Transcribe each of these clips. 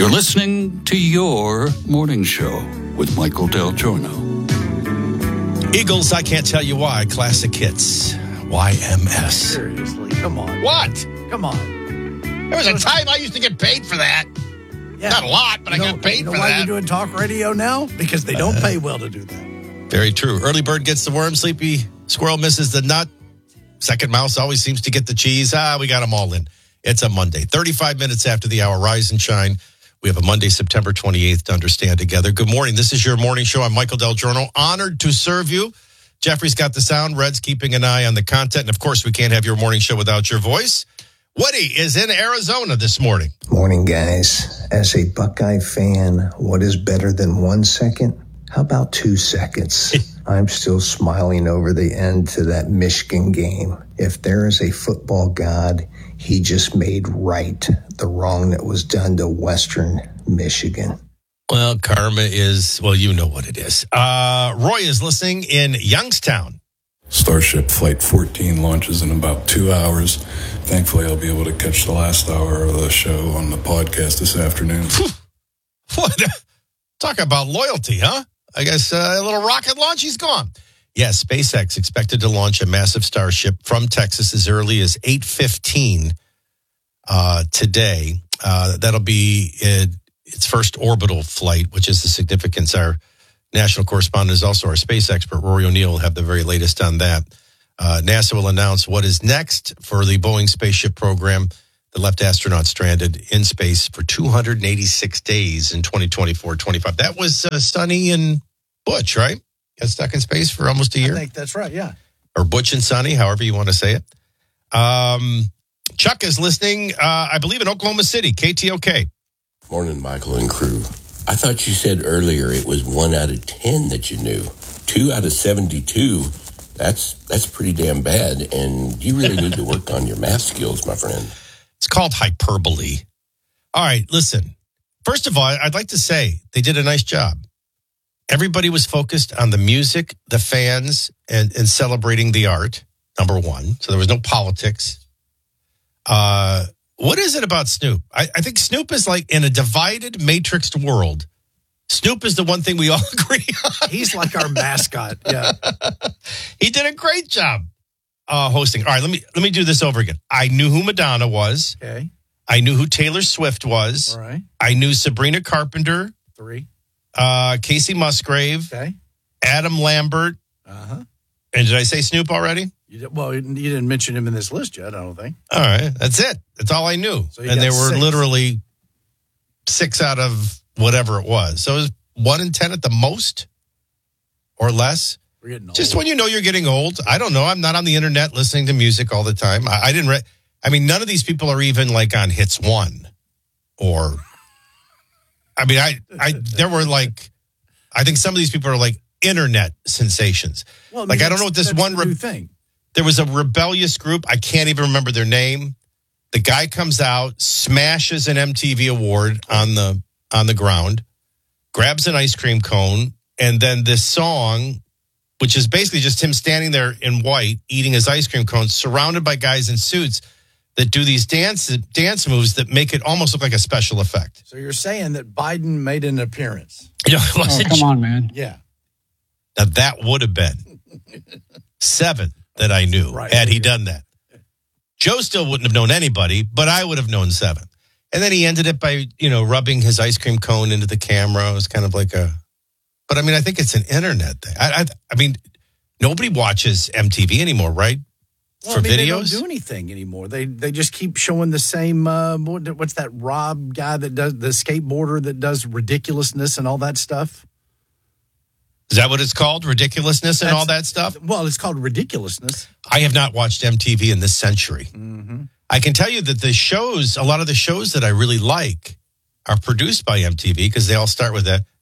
You're listening to Your Morning Show with Michael Del Giorno. Eagles, I Can't Tell You Why, classic hits. YMS. Seriously, come on. What? Come on. There was a time I used to get paid for that. Yeah. Not a lot, but I got paid for why that. you're doing talk radio now? Because they don't pay well to do that. Very true. Early bird gets the worm. Sleepy squirrel misses the nut. Second mouse always seems to get the cheese. We got them all in. It's a Monday. 35 minutes after the hour. Rise and shine. We have a Monday, September 28th to understand together. Good morning. This is Your Morning Show. I'm Michael Del Giorno. Honored to serve you. Jeffrey's got the sound. Red's keeping an eye on the content. And, of course, we can't have Your Morning Show without your voice. Woody is in Arizona this morning. Morning, guys. As a Buckeye fan, what is better than 1 second? How about 2 seconds? I'm still smiling over the end to that Michigan game. If there is a football god, he just made right the wrong that was done to Western Michigan. Well, karma is, well, you know what it is. Roy is listening in Youngstown. Starship Flight 14 launches in about 2 hours. Thankfully, I'll be able to catch the last hour of the show on the podcast this afternoon. What? Talk about loyalty, huh? I guess a little rocket launch, he's gone. Yes, SpaceX expected to launch a massive Starship from Texas as early as 8:15 today. That'll be its first orbital flight, which is the significance. Our national correspondent is also our space expert, Rory O'Neill, will have the very latest on that. NASA will announce what is next for the Boeing spaceship program that left astronauts stranded in space for 286 days in 2024-25. That was Sonny and Butch, right? Got stuck in space for almost a year. I think that's right, yeah. Or Butch and Sonny, however you want to say it. Chuck is listening, I believe, in Oklahoma City, KTOK. Morning, Michael and crew. I thought you said earlier it was 1 out of 10 that you knew. 2 out of 72, that's pretty damn bad, and you really need to work on your math skills, my friend. It's called hyperbole. All right, listen. First of all, I'd like to say they did a nice job. Everybody was focused on the music, the fans, and celebrating the art, number one. So there was no politics. What is it about Snoop? I think Snoop is like in a divided, matrixed world. Snoop is the one thing we all agree on. He's like our mascot, yeah. He did a great job hosting. All right, let me do this over again. I knew who Madonna was. Okay. I knew who Taylor Swift was. All right. I knew Sabrina Carpenter. 3. Casey Musgrave. Okay. Adam Lambert. Uh-huh. And did I say Snoop already? You didn't mention him in this list yet, I don't think. All right. That's it. That's all I knew. So and there were 6. literally 6 out of whatever it was. So it was 1 in 10 at the most or less. We're getting old. Just when you know you're getting old. I don't know. I'm not on the internet listening to music all the time. None of these people are even like on Hits 1 or... there were like, I think some of these people are like internet sensations. Well, I don't know what this one new thing. There was a rebellious group. I can't even remember their name. The guy comes out, smashes an MTV award on the ground, grabs an ice cream cone, and then this song, which is basically just him standing there in white, eating his ice cream cone, surrounded by guys in suits that do these dance moves that make it almost look like a special effect. So you're saying that Biden made an appearance? Come on, man. Yeah. Now that would have been 7 that I knew had he done that. Joe still wouldn't have known anybody, but I would have known 7. And then he ended it by, rubbing his ice cream cone into the camera. It was kind of like but I think it's an internet thing. Nobody watches MTV anymore, right? Well, videos? They don't do anything anymore. They just keep showing the same, what's that Rob guy that does, the skateboarder that does ridiculousness and all that stuff? Is that what it's called? Ridiculousness and all that stuff? Well, it's called ridiculousness. I have not watched MTV in this century. Mm-hmm. I can tell you that a lot of the shows that I really like are produced by MTV because they all start with that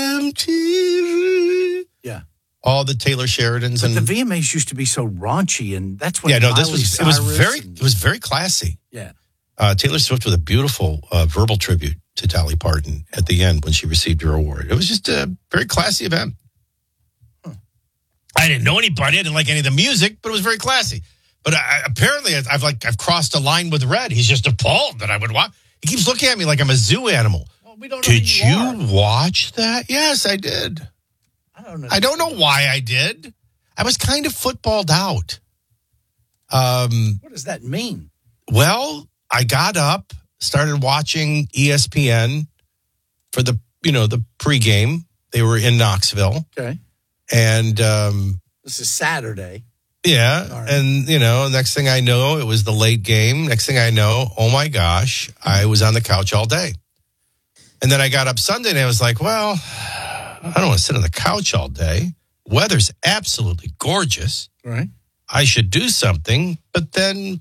MTV. Yeah. All the Taylor Sheridans but the VMAs used to be so raunchy, and that's when this was very classy. Yeah. Taylor Swift with a beautiful verbal tribute to Dolly Parton at the end when she received her award. It was just a very classy event. I didn't know anybody. I didn't like any of the music, but it was very classy. But apparently, I've crossed a line with Red. He's just appalled that I would watch. He keeps looking at me like I'm a zoo animal. we don't know Did who you you watch that? Yes, I did. I don't know why I did. I was kind of footballed out. What does that mean? Well, I got up, started watching ESPN for the pregame. They were in Knoxville. Okay. And this is Saturday. Yeah. Right. And, next thing I know, it was the late game. Next thing I know, oh my gosh, I was on the couch all day. And then I got up Sunday and I was like, well, I don't want to sit on the couch all day. Weather's absolutely gorgeous. Right. I should do something. But then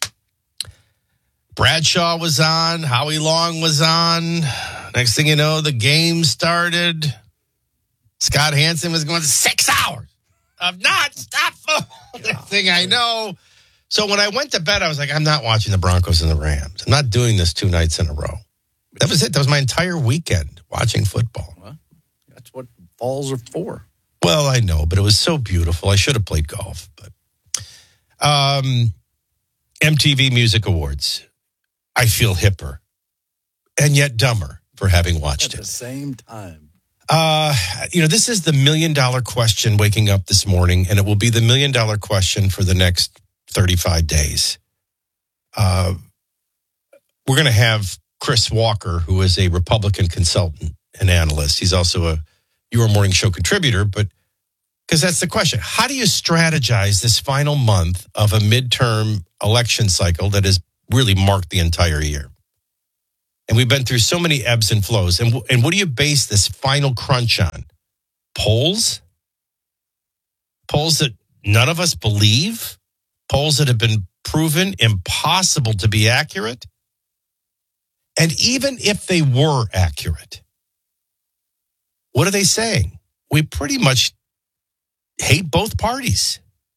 Bradshaw was on. Howie Long was on. Next thing you know, the game started. Scott Hansen was going 6 hours of nonstop football. Next thing I know. So when I went to bed, I was like, I'm not watching the Broncos and the Rams. I'm not doing this 2 nights in a row. That was it. That was my entire weekend watching football. Well, that's what falls are for. Well, I know, but it was so beautiful. I should have played golf. But MTV Music Awards. I feel hipper and yet dumber for having watched at the same time. This is the $1 million question waking up this morning, and it will be the $1 million question for the next 35 days. We're going to have Chris Walker, who is a Republican consultant and analyst. He's also a Your Morning Show contributor, but because that's the question. How do you strategize this final month of a midterm election cycle that has really marked the entire year? And we've been through so many ebbs and flows. And what do you base this final crunch on? Polls? Polls that none of us believe? Polls that have been proven impossible to be accurate? And even if they were accurate, what are they saying? We pretty much hate both parties.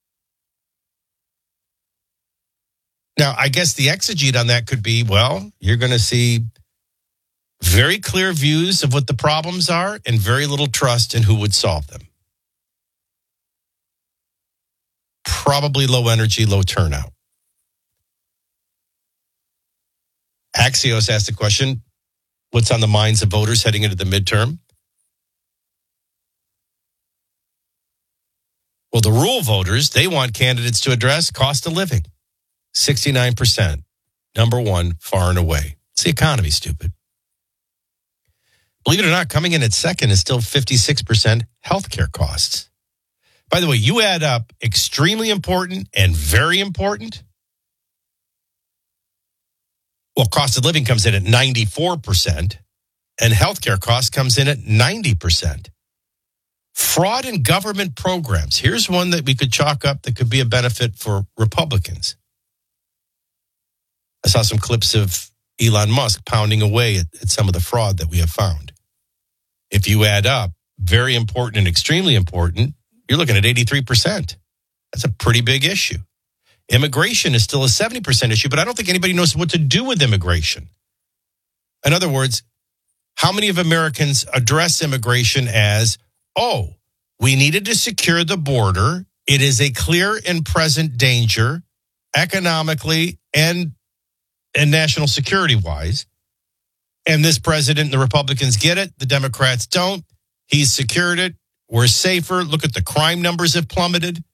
Now, I guess the exegete on that could be, well, you're going to see very clear views of what the problems are and very little trust in who would solve them. Probably low energy, low turnout. Axios asked the question, what's on the minds of voters heading into the midterm? Well, the rural voters, they want candidates to address cost of living. 69%. Number one, far and away. It's the economy, stupid. Believe it or not, coming in at second is still 56% healthcare costs. By the way, you add up extremely important and very important. Well, cost of living comes in at 94%, and healthcare costs comes in at 90%. Fraud in government programs. Here's one that we could chalk up that could be a benefit for Republicans. I saw some clips of Elon Musk pounding away at some of the fraud that we have found. If you add up very important and extremely important, you're looking at 83%. That's a pretty big issue. Immigration is still a 70% issue, but I don't think anybody knows what to do with immigration. In other words, how many of Americans address immigration as, oh, we needed to secure the border. It is a clear and present danger economically and national security wise. And this president and the Republicans get it. The Democrats don't. He's secured it. We're safer. Look at the crime numbers have plummeted.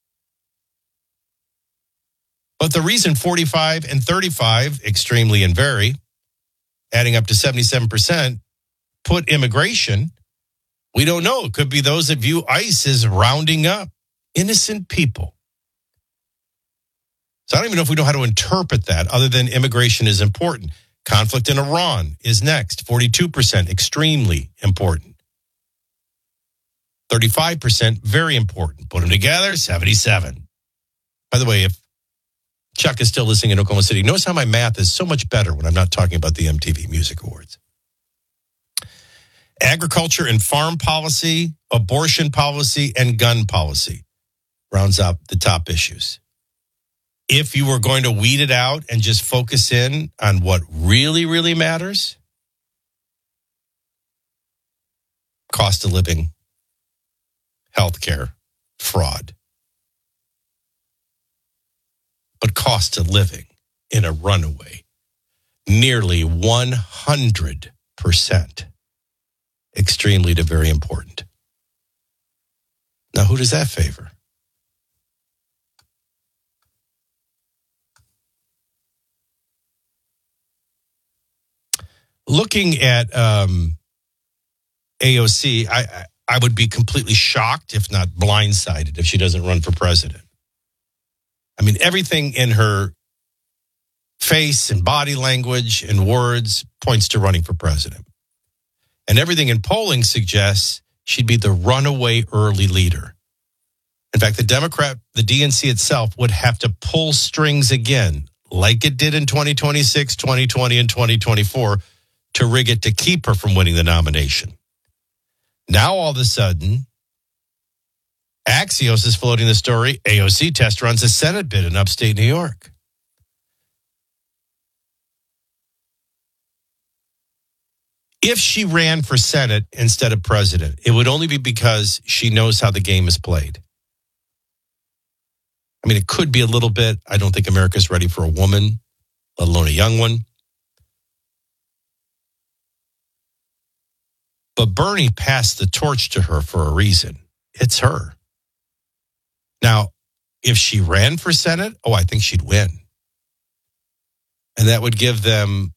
But the reason 45 and 35, extremely and very, adding up to 77%, put immigration, we don't know. It could be those that view ICE as rounding up innocent people. So I don't even know if we know how to interpret that other than immigration is important. Conflict in Iran is next, 42%, extremely important. 35%, very important. Put them together, 77. By the way, if Chuck is still listening in Oklahoma City, notice how my math is so much better when I'm not talking about the MTV Music Awards. Agriculture and farm policy, abortion policy, and gun policy rounds up the top issues. If you were going to weed it out and just focus in on what really, really matters, cost of living, healthcare, fraud. But cost of living in a runaway, nearly 100% 5%. Extremely to very important. Now, who does that favor? Looking at AOC, I would be completely shocked, if not blindsided, if she doesn't run for president. I mean, everything in her face and body language and words points to running for president. And everything in polling suggests she'd be the runaway early leader. In fact, the DNC itself would have to pull strings again, like it did in 2026, 2020, and 2024, to rig it to keep her from winning the nomination. Now, all of a sudden, Axios is floating the story, AOC test runs a Senate bid in upstate New York. If she ran for Senate instead of president, it would only be because she knows how the game is played. I mean, it could be a little bit. I don't think America's ready for a woman, let alone a young one. But Bernie passed the torch to her for a reason. It's her. Now, if she ran for Senate, I think she'd win. And that would give them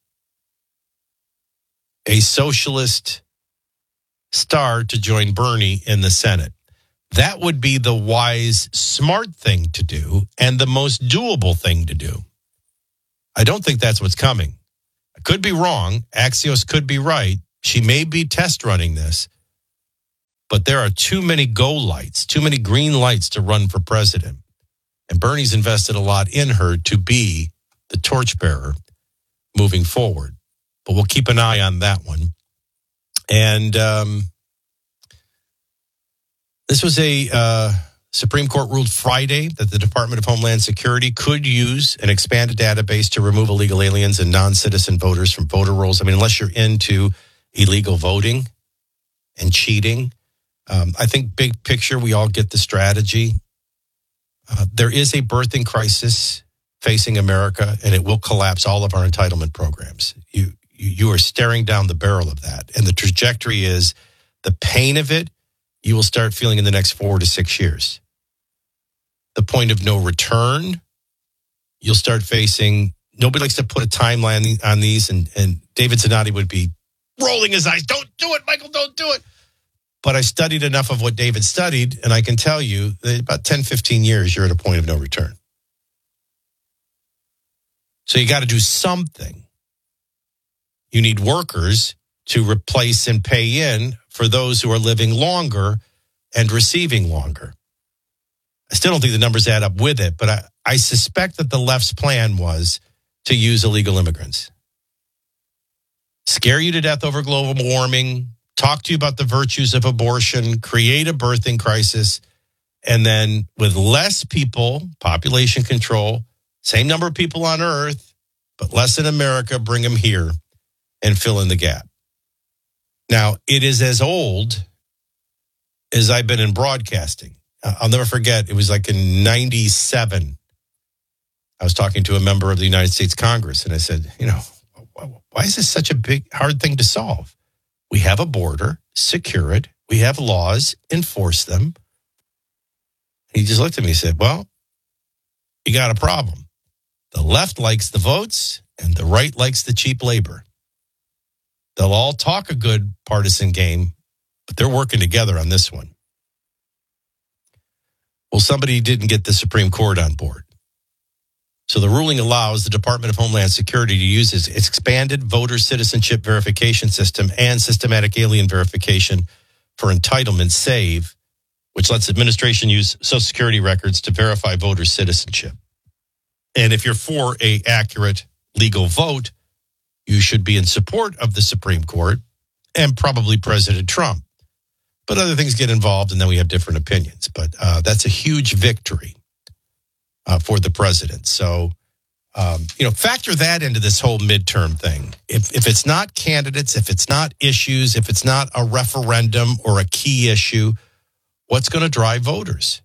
a socialist star to join Bernie in the Senate. That would be the wise, smart thing to do and the most doable thing to do. I don't think that's what's coming. I could be wrong. Axios could be right. She may be test running this, but there are too many go lights, too many green lights to run for president. And Bernie's invested a lot in her to be the torchbearer moving forward. But we'll keep an eye on that one. And this was a Supreme Court ruled Friday that the Department of Homeland Security could use an expanded database to remove illegal aliens and non-citizen voters from voter rolls. I mean, unless you're into illegal voting and cheating. I think big picture, we all get the strategy. There is a birthing crisis facing America, and it will collapse all of our entitlement programs. You are staring down the barrel of that. And the trajectory is the pain of it, you will start feeling in the next 4 to 6 years. The point of no return, you'll start facing, nobody likes to put a timeline on these, and David Zanotti would be rolling his eyes. Don't do it, Michael, don't do it. But I studied enough of what David studied, and I can tell you that about 10, 15 years, you're at a point of no return. So you got to do something. You need workers to replace and pay in for those who are living longer and receiving longer. I still don't think the numbers add up with it, but I suspect that the left's plan was to use illegal immigrants. Scare you to death over global warming, talk to you about the virtues of abortion, create a birthing crisis, and then with less people, population control, same number of people on Earth, but less in America, bring them here and fill in the gap. Now, it is as old as I've been in broadcasting. I'll never forget, it was like in 97. I was talking to a member of the United States Congress, and I said, why is this such a big, hard thing to solve? We have a border, secure it. We have laws, enforce them. He just looked at me and said, well, you got a problem. The left likes the votes, and the right likes the cheap labor. They'll all talk a good partisan game, but they're working together on this one. Well, somebody didn't get the Supreme Court on board. So the ruling allows the Department of Homeland Security to use its expanded voter citizenship verification system and systematic alien verification for entitlement SAVE, which lets administration use Social Security records to verify voter citizenship. And if you're for an accurate legal vote, you should be in support of the Supreme Court and probably President Trump. But other things get involved, and then we have different opinions. But that's a huge victory for the president. So, factor that into this whole midterm thing. If it's not candidates, if it's not issues, if it's not a referendum or a key issue, what's going to drive voters?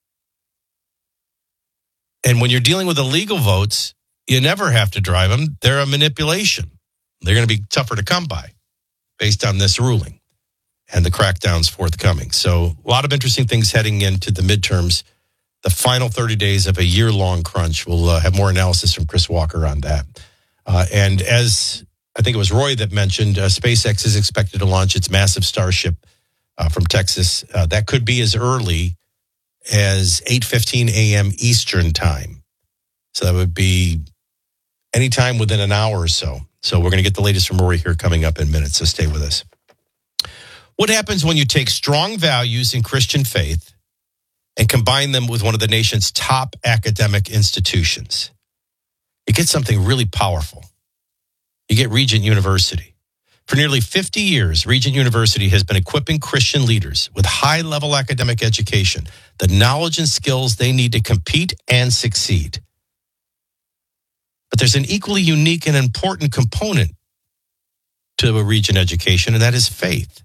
And when you're dealing with illegal votes, you never have to drive them. They're a manipulation. They're going to be tougher to come by. based on this ruling and the crackdowns forthcoming. So a lot of interesting things heading into the midterms, the final 30 days of a year-long crunch. We'll have more analysis from Chris Walker on that. And as I think it was Roy that mentioned, SpaceX is expected to launch its massive Starship from Texas. That could be as early as 8:15 a.m. Eastern time. So that would be anytime within an hour or so. So we're going to get the latest from Rory here coming up in minutes, so stay with us. What happens when you take strong values in Christian faith and combine them with one of the nation's top academic institutions? You get something really powerful. You get Regent University. For nearly 50 years, Regent University has been equipping Christian leaders with high-level academic education, the knowledge and skills they need to compete and succeed. But there's an equally unique and important component to a Regent education, and that is faith.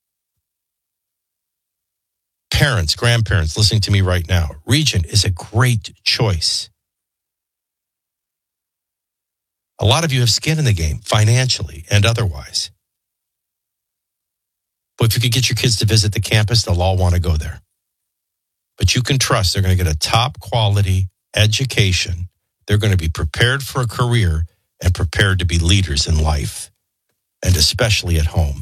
Parents, grandparents listening to me right now, Regent is a great choice. A lot of you have skin in the game, financially and otherwise. But if you could get your kids to visit the campus, they'll all want to go there. But you can trust they're going to get a top quality education. They're going to be prepared for a career and prepared to be leaders in life, and especially at home.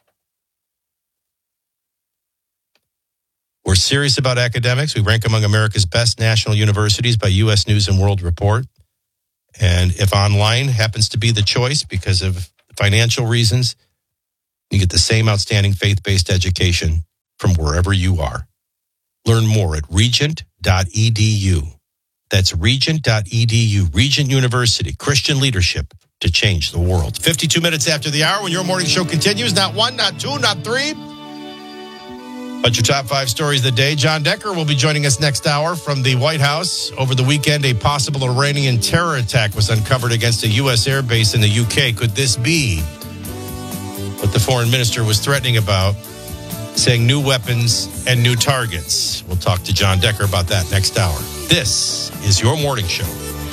We're serious about academics. We rank among America's best national universities by U.S. News and World Report. And if online happens to be the choice because of financial reasons, you get the same outstanding faith-based education from wherever you are. Learn more at regent.edu. That's regent.edu. Regent University, Christian leadership to change the world. 52 minutes after the hour when your morning show continues. Not one, not two, not three. But your top 5 stories of the day. John Decker will be joining us next hour from the White House. Over the weekend, a possible Iranian terror attack was uncovered against a U.S. airbase in the UK. Could this be what the foreign minister was threatening about, saying new weapons and new targets? We'll talk to John Decker about that next hour. This is your morning show.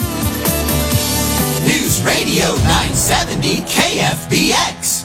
News Radio 970 KFBX.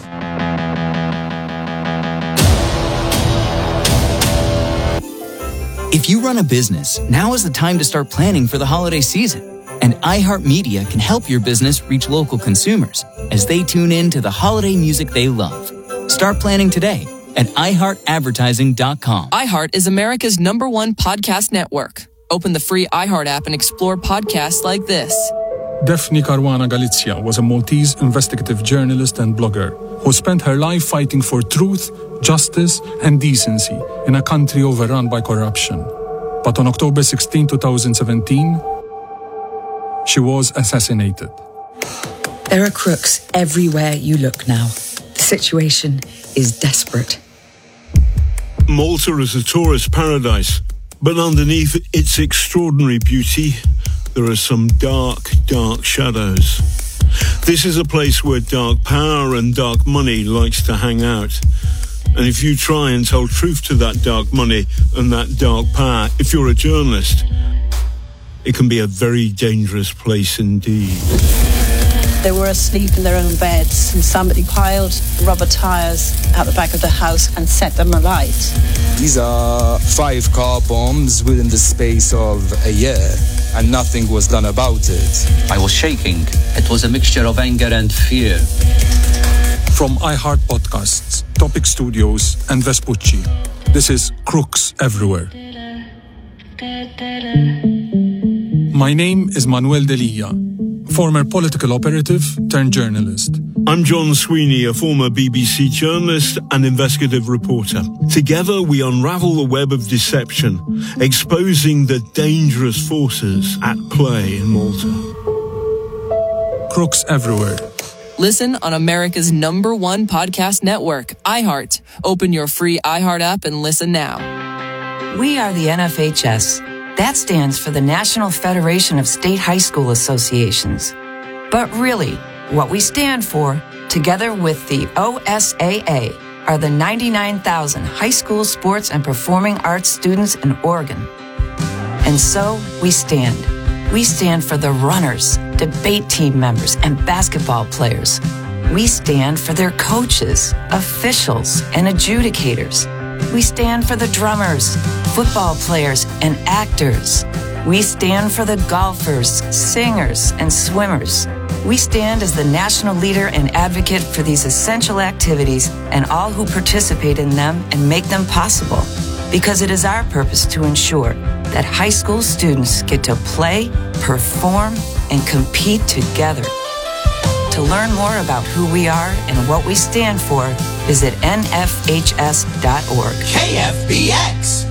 If you run a business, now is the time to start planning for the holiday season. And iHeartMedia can help your business reach local consumers as they tune in to the holiday music they love. Start planning today at iHeartAdvertising.com. iHeart is America's #1 podcast network. Open the free iHeart app and explore podcasts like this. Daphne Caruana Galizia was a Maltese investigative journalist and blogger who spent her life fighting for truth, justice, and decency in a country overrun by corruption. But on October 16, 2017, she was assassinated. There are crooks everywhere you look now. The situation is desperate. Malta is a tourist paradise, but underneath its extraordinary beauty, there are some dark, dark shadows. This is a place where dark power and dark money likes to hang out. And if you try and tell truth to that dark money and that dark power, if you're a journalist, it can be a very dangerous place indeed. They were asleep in their own beds, and somebody piled rubber tires out the back of the house and set them alight. These are 5 car bombs within the space of a year, and nothing was done about it. I was shaking. It was a mixture of anger and fear. From iHeart Podcasts, Topic Studios, and Vespucci, this is Crooks Everywhere. My name is Manuel Delia, former political operative turned journalist. I'm John Sweeney, a former BBC journalist and investigative reporter. Together, we unravel the web of deception, exposing the dangerous forces at play in Malta. Crooks Everywhere. Listen on America's #1 podcast network, iHeart. Open your free iHeart app and listen now. We are the NFHS. That stands for the National Federation of State High School Associations. But really, what we stand for, together with the OSAA, are the 99,000 high school sports and performing arts students in Oregon. And so we stand. We stand for the runners, debate team members, and basketball players. We stand for their coaches, officials, and adjudicators. We stand for the drummers, football players, and actors. We stand for the golfers, singers, and swimmers. We stand as the national leader and advocate for these essential activities and all who participate in them and make them possible, because it is our purpose to ensure that high school students get to play, perform, and compete together. To learn more about who we are and what we stand for, visit nfhs.org. KFBX.